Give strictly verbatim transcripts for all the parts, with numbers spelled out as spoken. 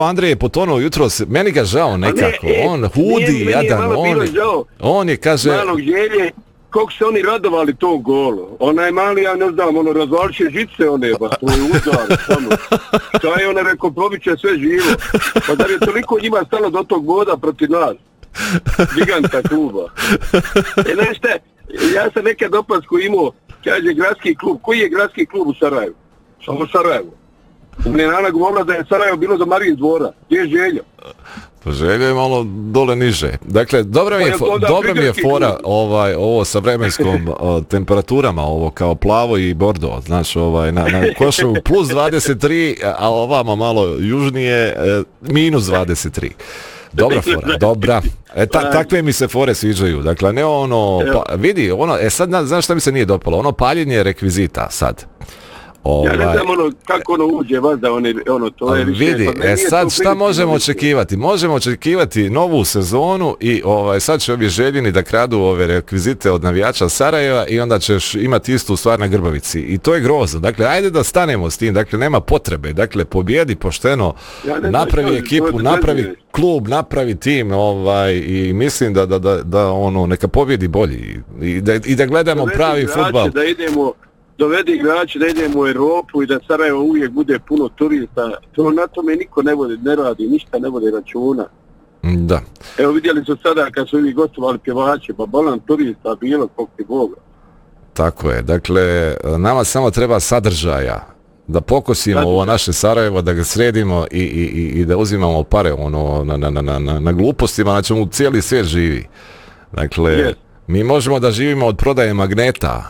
Andrej je potonuo jutros, meni ga žao nekako, ne, e, on hudi, jadan, on, on je, kaže... Malog Želje, koliko se oni radovali tom golu. Onaj mali, ja ne znam, ono, razvališe žice one, ba, to je udar, samo. Šta je ona rekao, probit će sve živo. Pa da je toliko njima stalo do tog voda protiv nas. Giganta kluba. E, znaš šta, ja sam nekad opasku imao, kaže, gradski klub. Koji je gradski klub u Sarajevu? Samo Sarajevo. Nenana govorila da je Sarajevo bilo za Marijin dvora. Gdje je Željo? Pa Željo je malo dole niže. Dakle, dobra mi je, fo, dobra mi je fora ovaj, ovo sa vremenskom o, temperaturama, ovo kao plavo i bordo. Znaš, ovaj, na, na Koševu plus dvadeset tri, a ovamo malo južnije e, minus dvadeset tri. Dobra fora, dobra. E, ta, takve mi se fore sviđaju. Dakle, ne ono, pa, vidi, ono, e sad, znaš šta mi se nije dopalo? Ono paljenje rekvizita sad. Ovaj, ja ne znam ono, kako ono uđe vas da one, ono, to je više... Vidi, pa e sad šta možemo očekivati? Možemo očekivati novu sezonu i ovaj, sad će ovi Željini da kradu ove rekvizite od navijača Sarajeva i onda ćeš imati istu stvar na Grbavici. I to je grozno. Dakle, ajde da stanemo s tim. Dakle, nema potrebe. Dakle, pobjedi pošteno, ja napravi znam, ekipu, napravi klub, napravi tim ovaj, i mislim da, da, da, da ono, neka pobjedi bolji i da, i da gledamo da pravi fudbal. Da idemo... dovedi igrači da idemo u Europu i da Sarajevo uvijek bude puno turista. To na tome niko ne vodi, ne radi, ništa ne vodi računa. Da. Evo vidjeli su sada kad su ovi gostovali pjevači, pa bolan turista bilo kog ti Boga. Tako je, dakle, nama samo treba sadržaja. Da pokosimo Sad, ovo naše Sarajevo, da ga sredimo i, i, i da uzimamo pare ono, na, na, na, na, na glupostima, na čemu cijeli svijet živi. Dakle, yes. Mi možemo da živimo od prodaje magneta.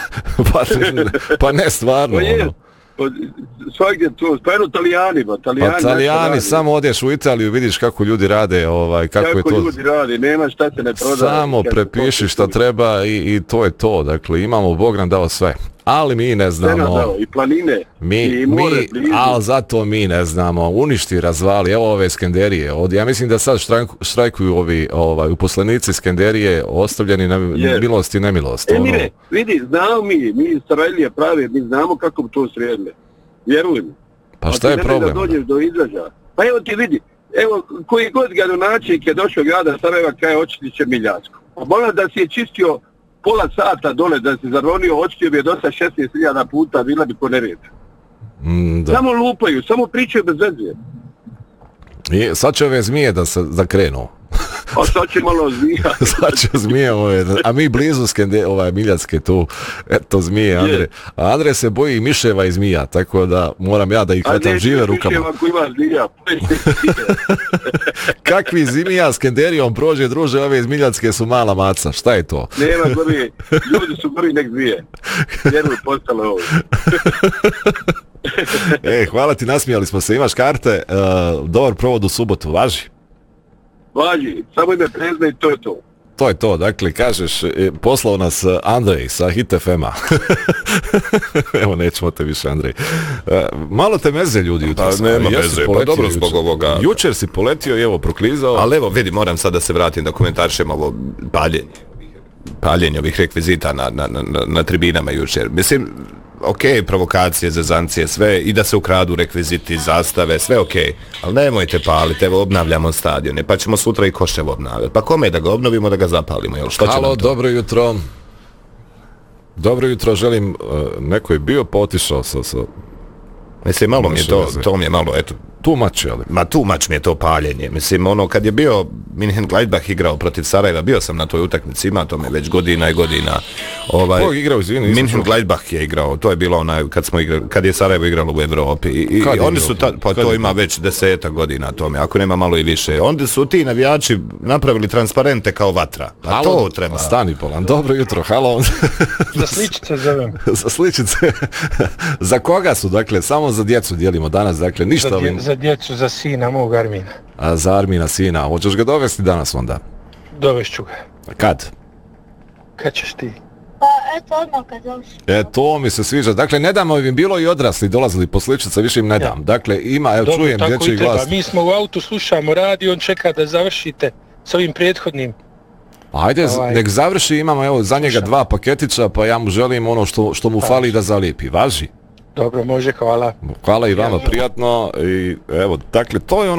pa, pa ne stvarno. Pa je, pa, svakdje to, pa jedno Talijani, ba, Talijani. Pa Talijani, samo odješ u Italiju, vidiš kako ljudi rade, ovaj, kako, kako je to. Kako ljudi rade, nema šta se ne prodaje. Samo prepiši šta treba i, i to je to, dakle, imamo, Bog nam dao sve. Ali mi ne znamo, dao, i planine, mi, i more, mi, ali zato mi ne znamo, uništi, razvali, evo ove Skenderije, od, ja mislim da sad štrajku, štrajkuju ovi ovaj, uposlenici Skenderije, ostavljeni na yes. milost i nemilost. E, ono. Mire, vidi, znamo mi, mi Sarajlije prave, mi znamo kako bi to sredili, vjeruj mi. Pa šta je problem? Da dođeš do izražaja. Pa evo ti vidi, evo, koji god gradonačelnik je došao grada Sarajeva, kaj očiti će Miljansko. Pa molim da si je čistio pola sata dole, da se zaronio, očitio bi je dosta šesnaest hiljada puta, bila bi ko nered. Mm, samo lupaju, samo pričaju bez veze. I sad će ove zmije da se zakrenu. A sad će malo zmija. sad će zmije, ove, a mi blizu Skende, ovaj, Miljacke tu, eto zmije, Andrej. A Andrej se boji miševa i zmija, tako da moram ja da ih hvatam žive rukama. A ne, miševa ima zmija. Kakvi zmija Skenderijom prođe, druže, ove iz Miljacke su mala maca, šta je to? Nema gori, ljudi su gori nek zmije. Vjeruj, postalo ovo. E, hvala ti, nasmijali smo se, imaš karte, uh, dobar provod u subotu, važi? Važi, samo ime prezna i to je to. To je to, dakle, kažeš, poslao nas Andrej sa Hit F M-a. Evo, nećemo te više, Andrej. Uh, malo te meze ljudi jutros. Pa nema meze, pa dobro zbog ovoga. Jučer si poletio i evo, proklizao. Ali evo, vidi, moram sad da se vratim da komentarišem ovo paljenje. Paljenje ovih rekvizita na, na, na, na tribinama jučer. Mislim, ok, provokacije, zezancije, sve, i da se ukradu rekviziti, zastave, sve ok, ali nemojte paliti, evo obnavljamo stadione, pa ćemo sutra i Koševo obnavljati. Pa kome da ga obnovimo, da ga zapalimo, jel? Što će Halo, dobro jutro. Dobro jutro, želim, uh, neko je bio pa otišao sa... sa... Mislim, malo mi je to, to mi je malo, eto, tu mač, ali? Ma tu mač mi je to paljenje. Mislim, ono, kad je bio München Gladbach igrao protiv Sarajeva, bio sam na toj utakmici, ima to me već godina i godina. Ovaj, Kog igrao, izvini? München Gladbach je igrao, to je bilo onaj, kad smo igrali, kad je Sarajevo igralo u Evropi. I, i oni su, ta, pa kad to ima već desetak godina tome, ako nema malo i više. Onda su ti navijači napravili transparente kao vatra. A halo, to treba. Stani Polan, dobro jutro, halo. Za sličice zovem. Za sličice. Za koga su, dakle, samo za djecu dijelimo danas, dakle, ništa za, dje, ovim... za djecu, za sina mog Armina. A za Armina sina, hoćeš ga dovesti danas onda? Dovešću ga. Kad? Kad ćeš ti? Pa eto odmah kad završi. E, to mi se sviđa. Dakle, ne dam ovim, bilo i odrasli dolazili po sličica, više im ne dam. Ja. Dakle, ima, evo, čujem dječji glas. Mi smo u autu, slušamo radio, on čeka da završite s ovim prethodnim. Ajde, ovaj, nek završi, imamo evo za njega dva paketića, pa ja mu želim ono što, što mu pa, fali da zalijepi. Važi? Dobro, može, hvala. Hvala i vama, prijatno. I evo, dakle, to je ono